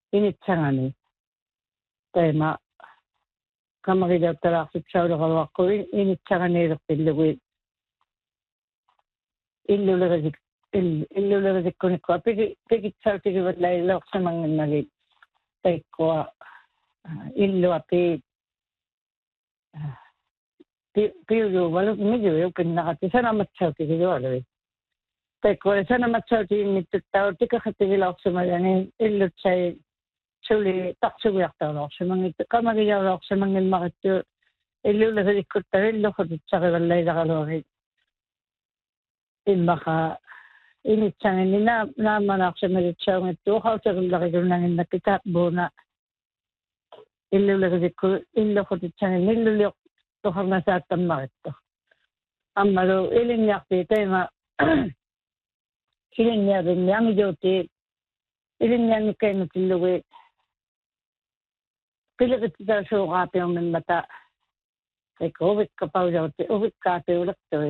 initsangani taima kamagidautalaqsut saulaqaluaqqu initsanganiilerpillugi illulerisikunikku pikitsautigivallaileorsamanginnagi taikkua illuapi piuluvalu mijuyu pinnaqati sanamatsautigilualui taikkua sanamatsautiginnittuttau tikaqatigilaorsumayani illutsai suli taqsugiartaulorsamangit kamagijaulorsamangilmaqittu illulerisikuttaru illuqutitsaqivallaileqaluari immaqa initsangini naamanaarsamalutsaungittu uqauterullarigunanginnakki taapbuuna illulerisikku illuqutitsangin illulior toqarnasaattammarittu ammalu ilinniarpi taima ilinniarinni angijuuti ilinniannikkainnutillugi piliqititaasuuqaapiumimmata taikka uvikkapaujarti uvikkaapiulertui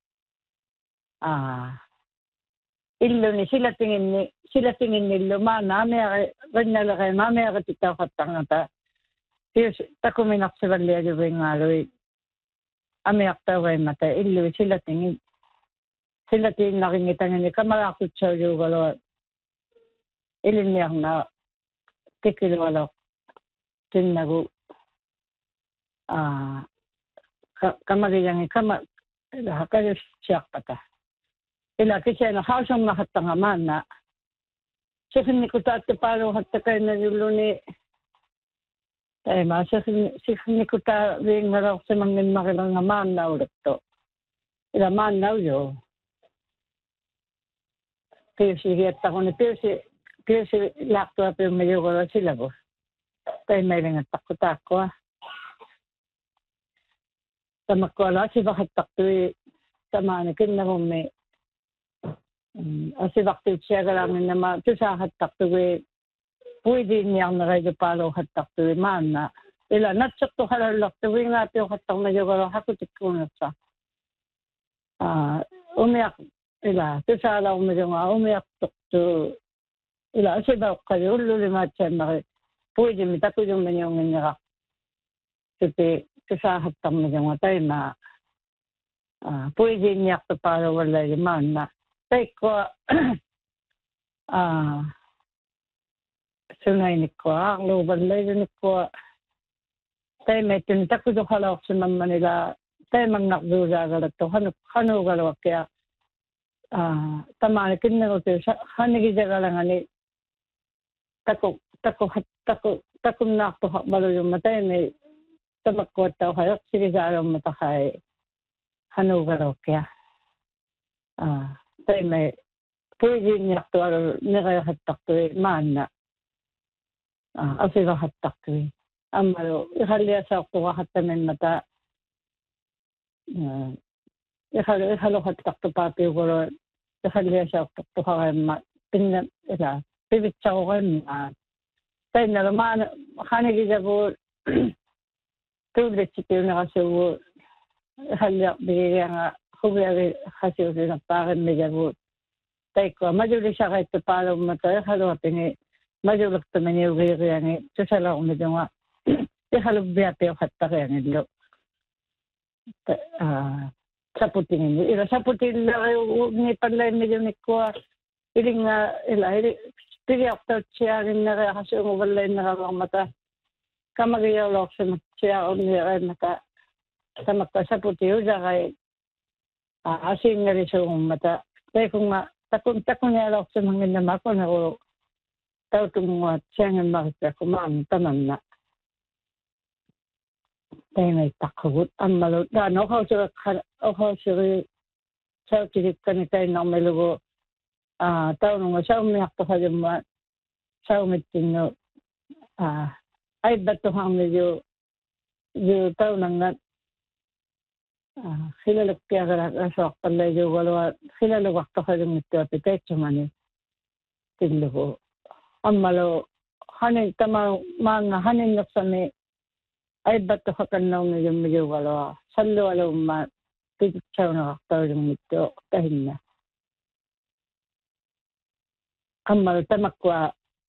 illuni silatinginnillu maanaamiari rinnalere maamiarititauqattangata tius takuminarsivalliajuvinngaalui amiartauvaimmata illui silatiinnaringitangini kamalaartutsaujууgalua ilinniarna tikilualo tinnagu kamagijangi kajussiarpata ila kisena hausummahattanga maanna siqinnikutaattapaaluuhattakainnajulluni taima siqinnikuttaa viingalorsimanginmarilanga maannauletto ila maannauju piusigiattaquni piusi laaqtuapiummajugolo silagu taimailingattaqutaakkua tamakkuala asivaqattaqtui tamaani kinnagummi asivaqtiutsiagalaanginnama tusaahattaqtugi puidiinniarneraigu paaluuhattaqtugi maanna ila natsertuhalallartugiingaapiuqattarmajugolo hakutikkuunersa umiaq ila tusaalaumijunga umiaqtortu ila asivauqqaju ullulimaatsaannari puidimmi takujummaniunginneraq tupi tusaahattarmajunga taima puidiinniartupaaluvallaigi maanna taikkua sunainikua aarluuvallailunikua taimaitun takutuqalaorsimammanila taimannarduulaagalatu hanuugaluakkia tamaani kinnerutu hanigijagalangani takunnaartuqarmalujumma taimi tamakkuattauhajoqsigisaalummataqai hanuugaluakkia taimai puidiinniartualu neriahattartui maanna asivahattartui ammalu ihalliasaortuqahattamimmata ihaluhattartupaapiugulu ihalliasaortartuqarimma pinna ila pivitsaruqimma tainnalu maana hanigijagu tuulitsipiunerasugu ihalliarpigianga huviagi hasiusinerpaarimmijagu taikkua majulisaqaittupaalummata ihaluapini majulertumaniugiiriani tusalarumijunga ihalubbiapiuqattariangillu saputingini ila saputillariugnipallaimmijunikkua ilinga ila piliartautsiaaginneriaqasuunguvallainneravaarmata kamagijaulorsimatsiaarunnieraimata tamakka saputiusarai asiingalisuugummata taikunga takunialorsimanginnamakuneru tautunguat siangimmaritakku maang tamanna taimaittaqqagut ammalu taana oqausiri sautigikkani tainnermilugu taununga saummiartoqajumma saumittinnu aibbattuharniju taunangat hilalukkiagalasuarpallaijuugalua hilalugartoqajungittuapi taitsumani tillugu ammalu hanin maanga haninnersami aibbattuqaqannaungijummijugaloa sallualumma pititsaunerartaujungittu tahinna ammalu tamakkua